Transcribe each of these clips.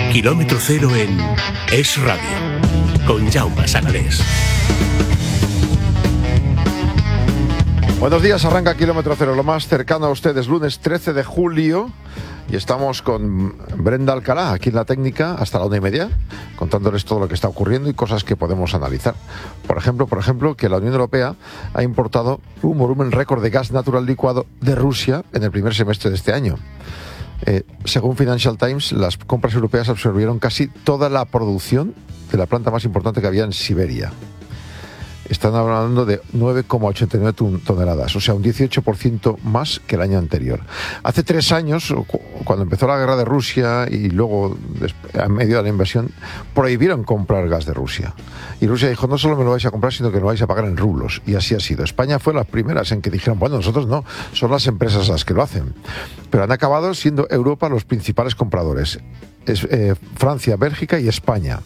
Kilómetro Cero en Es Radio, con Jaume Sagalés. Buenos días, arranca Kilómetro Cero, lo más cercano a ustedes, lunes 13 de julio, y estamos con Brenda Alcalá, aquí en la técnica, hasta la 1:30, contándoles todo lo que está ocurriendo y cosas que podemos analizar. Por ejemplo, que la Unión Europea ha importado un volumen récord de gas natural licuado de Rusia en el primer semestre de este año. Según Financial Times, las compras europeas absorbieron casi toda la producción de la planta más importante que había en Siberia. Están hablando de 9,89 toneladas, o sea, un 18% más que el año anterior. Hace 3 años, cuando empezó la guerra de Rusia y luego, en medio de la invasión, prohibieron comprar gas de Rusia. Y Rusia dijo, no solo me lo vais a comprar, sino que me lo vais a pagar en rublos. Y así ha sido. España fue las primeras en que dijeron, bueno, nosotros no, son las empresas las que lo hacen. Pero han acabado siendo Europa los principales compradores. Francia, Bélgica y España.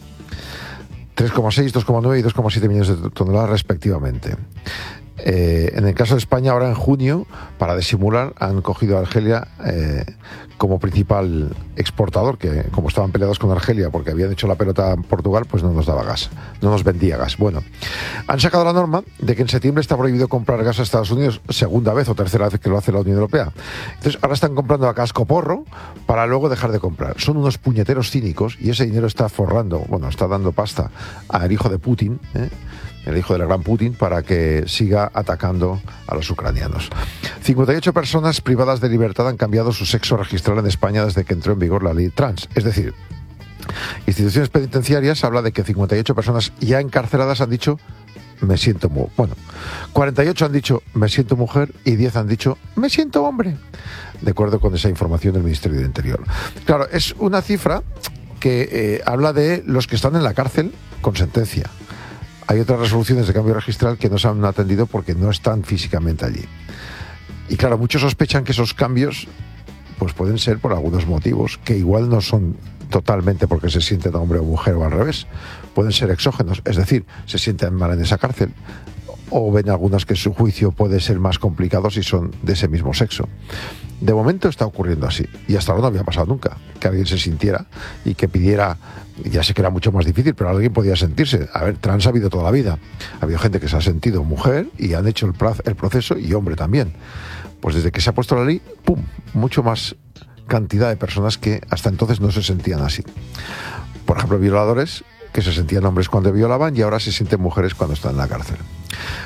3,6, 2,9 y 2,7 millones de toneladas respectivamente. En el caso de España, ahora en junio, para disimular, han cogido a Argelia como principal exportador, que como estaban peleados con Argelia porque habían hecho la pelota a Portugal, pues no nos daba gas, no nos vendía gas. Bueno, han sacado la norma de que en septiembre está prohibido comprar gas a Estados Unidos, segunda vez o tercera vez que lo hace la Unión Europea. Entonces ahora están comprando a cascoporro para luego dejar de comprar. Son unos puñeteros cínicos y ese dinero está está dando pasta al hijo de Putin, el hijo del gran Putin, para que siga atacando a los ucranianos. 58 personas privadas de libertad han cambiado su sexo registral en España desde que entró en vigor la ley trans. Es decir, instituciones penitenciarias habla de que 58 personas ya encarceladas han dicho me siento 48 han dicho me siento mujer y 10 han dicho me siento hombre, de acuerdo con esa información del Ministerio del Interior. Claro, es una cifra que habla de los que están en la cárcel con sentencia. Hay otras resoluciones de cambio registral que no se han atendido porque no están físicamente allí. Y claro, muchos sospechan que esos cambios pues pueden ser por algunos motivos, que igual no son totalmente porque se sienten hombre o mujer o al revés. Pueden ser exógenos, es decir, se sienten mal en esa cárcel, o ven algunas que su juicio puede ser más complicado si son de ese mismo sexo. De momento está ocurriendo así, y hasta ahora no había pasado nunca, que alguien se sintiera y que pidiera, ya sé que era mucho más difícil, pero alguien podía sentirse. A ver, trans ha habido toda la vida. Ha habido gente que se ha sentido mujer y han hecho el proceso, y hombre también. Pues desde que se ha puesto la ley, ¡pum!, mucho más cantidad de personas que hasta entonces no se sentían así. Por ejemplo, violadores que se sentían hombres cuando violaban y ahora se sienten mujeres cuando están en la cárcel.